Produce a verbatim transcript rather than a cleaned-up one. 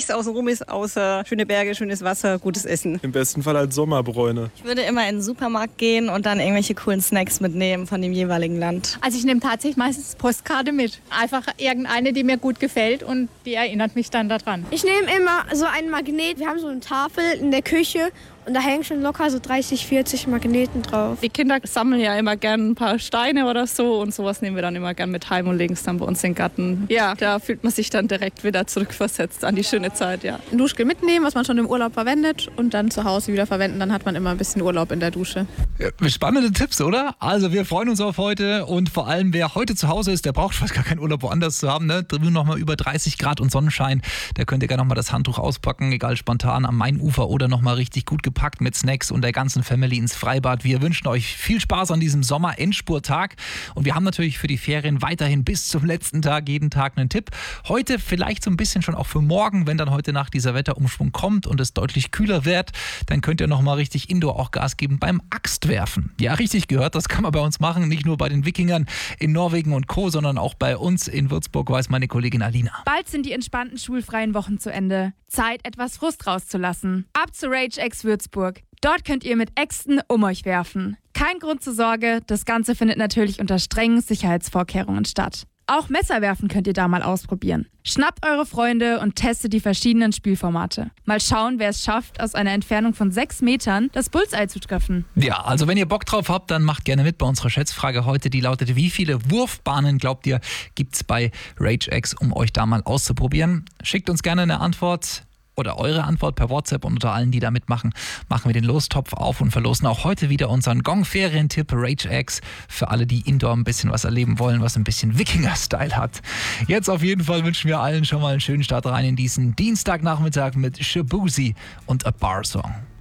nichts außenrum ist, außer schöne Berge, schönes Wasser, gutes Essen. Im besten Fall als Sommerbräune. Ich würde immer in den Supermarkt gehen und dann irgendwelche coolen Snacks mitnehmen von dem jeweiligen Land. Also ich nehme tatsächlich meistens Postkarte mit. Einfach irgendeine, die mir gut gefällt und die erinnert mich dann daran. Ich nehme immer so einen Magnet. Wir haben so eine Tafel in der Küche. Und da hängen schon locker so dreißig, vierzig Magneten drauf. Die Kinder sammeln ja immer gern ein paar Steine oder so und sowas nehmen wir dann immer gern mit heim und legen es dann bei uns in den Garten. Ja, da fühlt man sich dann direkt wieder zurückversetzt an die schöne Zeit, ja. Ein Duschgel mitnehmen, was man schon im Urlaub verwendet und dann zu Hause wieder verwenden. Dann hat man immer ein bisschen Urlaub in der Dusche. Ja, spannende Tipps, oder? Also wir freuen uns auf heute und vor allem, wer heute zu Hause ist, der braucht fast gar keinen Urlaub woanders zu haben. Ne? Drüben nochmal über dreißig Grad und Sonnenschein. Da könnt ihr gerne nochmal das Handtuch auspacken, egal spontan am Mainufer oder nochmal richtig gut gepackt mit Snacks und der ganzen Family ins Freibad. Wir wünschen euch viel Spaß an diesem Sommer-Endspurttag und wir haben natürlich für die Ferien weiterhin bis zum letzten Tag jeden Tag einen Tipp. Heute vielleicht so ein bisschen schon auch für morgen, wenn dann heute Nacht dieser Wetterumschwung kommt und es deutlich kühler wird, dann könnt ihr nochmal richtig Indoor auch Gas geben beim Axtwerfen. Ja, richtig gehört, das kann man bei uns machen, nicht nur bei den Wikingern in Norwegen und Co., sondern auch bei uns in Würzburg, weiß meine Kollegin Alina. Bald sind die entspannten schulfreien Wochen zu Ende. Zeit, etwas Frust rauszulassen. Ab zu Rage X Würzburg. Dort könnt ihr mit Äxten um euch werfen. Kein Grund zur Sorge, das Ganze findet natürlich unter strengen Sicherheitsvorkehrungen statt. Auch Messerwerfen könnt ihr da mal ausprobieren. Schnappt eure Freunde und testet die verschiedenen Spielformate. Mal schauen, wer es schafft, aus einer Entfernung von sechs Metern das Bullseye zu treffen. Ja, also wenn ihr Bock drauf habt, dann macht gerne mit bei unserer Schätzfrage heute. Die lautet, wie viele Wurfbahnen, glaubt ihr, gibt's bei Rage X, um euch da mal auszuprobieren? Schickt uns gerne eine Antwort. Oder eure Antwort per WhatsApp und unter allen, die da mitmachen, machen wir den Lostopf auf und verlosen auch heute wieder unseren Gong-Ferientipp Rage X für alle, die Indoor ein bisschen was erleben wollen, was ein bisschen Wikinger-Style hat. Jetzt auf jeden Fall wünschen wir allen schon mal einen schönen Start rein in diesen Dienstagnachmittag mit Shabuzi und A Bar Song.